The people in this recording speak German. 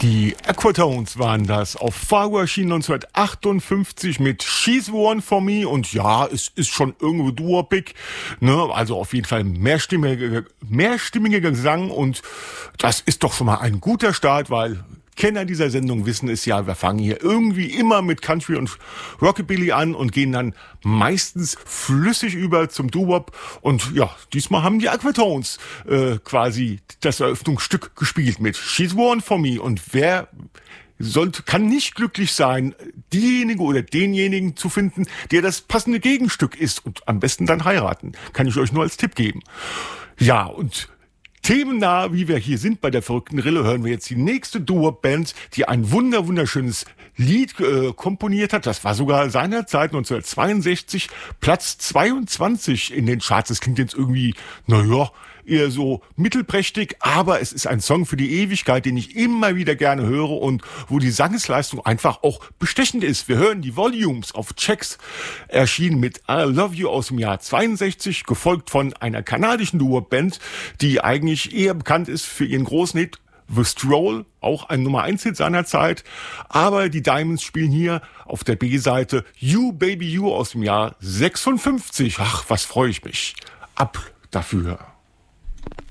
Die Aquatones waren das. Auf Fargo erschien 1958 mit She's the One for Me. Und ja, es ist schon irgendwo duopig, ne? Also auf jeden Fall mehrstimmiger Gesang. Und das ist doch schon mal ein guter Start, weil Kenner dieser Sendung wissen es ja, wir fangen hier irgendwie immer mit Country und Rockabilly an und gehen dann meistens flüssig über zum Doo-Wop. Und ja, diesmal haben die Aquatones quasi das Eröffnungsstück gespielt mit She's One for Me. Und wer kann nicht glücklich sein, diejenige oder denjenigen zu finden, der das passende Gegenstück ist und am besten dann heiraten. Kann ich euch nur als Tipp geben. Ja, und themennah, wie wir hier sind bei der verrückten Rille, hören wir jetzt die nächste Doo-Wop-Band, die ein wunderschönes Lied komponiert hat. Das war sogar seinerzeit 1962 Platz 22 in den Charts. Das klingt jetzt irgendwie, eher so mittelprächtig, aber es ist ein Song für die Ewigkeit, den ich immer wieder gerne höre und wo die Sangesleistung einfach auch bestechend ist. Wir hören die Volumes auf Checks, erschienen mit I Love You aus dem Jahr 62, gefolgt von einer kanadischen Duo-Band, die eigentlich eher bekannt ist für ihren großen Hit The Stroll, auch ein Nummer-1-Hit seiner Zeit. Aber die Diamonds spielen hier auf der B-Seite You Baby You aus dem Jahr 56. Ach, was freue ich mich. Ab dafür.